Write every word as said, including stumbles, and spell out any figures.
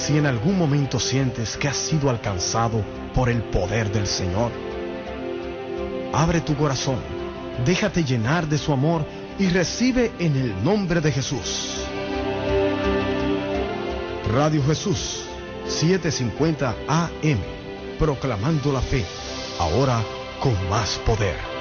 Si en algún momento sientes que has sido alcanzado por el poder del Señor, abre tu corazón, déjate llenar de su amor y recibe en el nombre de Jesús. Radio Jesús, setecientos cincuenta A M, proclamando la fe, ahora con más poder.